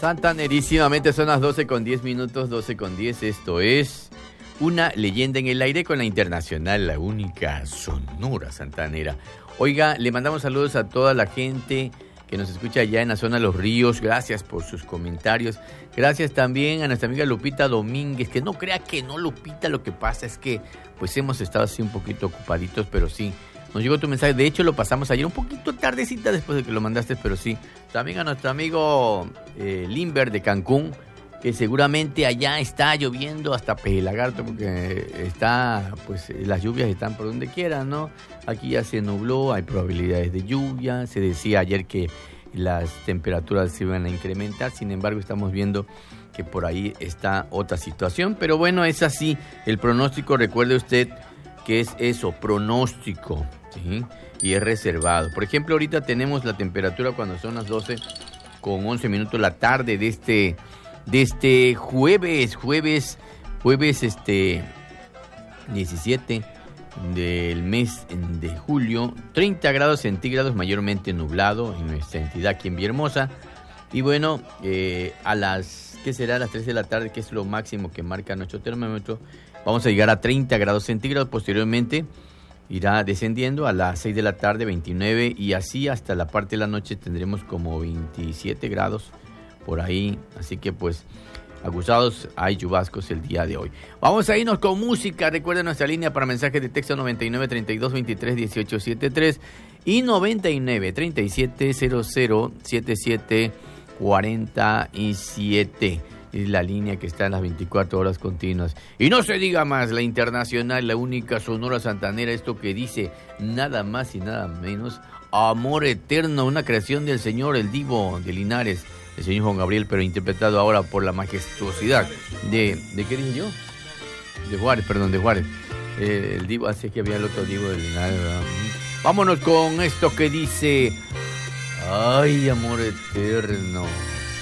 Santanerísimamente son las 12:10, 12:10. Esto es Una Leyenda en el Aire con la internacional, la única Sonora Santanera. Oiga, le mandamos saludos a toda la gente que nos escucha allá en la zona de Los Ríos. Gracias por sus comentarios. Gracias también a nuestra amiga Lupita Domínguez, que no crea que no, Lupita, lo que pasa es que pues hemos estado así un poquito ocupaditos, pero sí, nos llegó tu mensaje. De hecho, lo pasamos ayer un poquito tardecita después de que lo mandaste, pero sí. También a nuestro amigo Limber de Cancún, que seguramente allá está lloviendo hasta Pejelagarto, porque está, pues las lluvias están por donde quiera, ¿no? Aquí ya se nubló, hay probabilidades de lluvia. Se decía ayer que las temperaturas se iban a incrementar, sin embargo estamos viendo que por ahí está otra situación. Pero bueno, es así el pronóstico. Recuerde usted que es eso, pronóstico, ¿sí? Y es reservado. Por ejemplo, ahorita tenemos la temperatura cuando son las 12:11 de la tarde de este jueves 17 del mes de julio, 30 grados centígrados, mayormente nublado en nuestra entidad aquí en Villahermosa. Y bueno, a las 3 de la tarde, que es lo máximo que marca nuestro termómetro, vamos a llegar a 30 grados centígrados. Posteriormente irá descendiendo a las 6 de la tarde, 29, y así hasta la parte de la noche tendremos como 27 grados por ahí. Así que pues acusados, hay chubascos el día de hoy. Vamos a irnos con música. Recuerden nuestra línea para mensajes de texto 99 32 23 18 73 y 99 37 00 77 47. Es la línea que está en las 24 horas continuas. Y no se diga más, la internacional, la única Sonora Santanera, esto que dice nada más y nada menos, Amor Eterno, una creación del señor, el divo de Linares, el señor Juan Gabriel, pero interpretado ahora por la majestuosidad ¿de qué dije yo? De Juárez. El divo, así que había el otro divo de Linares, ¿verdad? Vámonos con esto que dice, ay, amor eterno.